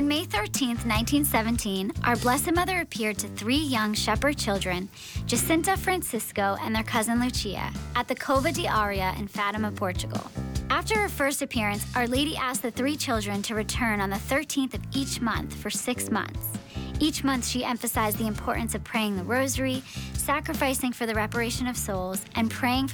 On May 13th, 1917, our Blessed Mother appeared to 3 young shepherd children, Jacinta, Francisco, and their cousin Lucia, at the Cova de Aria in Fatima, Portugal. After her first appearance, Our Lady asked the 3 children to return on the 13th of each month for 6 months. Each month, she emphasized the importance of praying the rosary, sacrificing for the reparation of souls, and praying for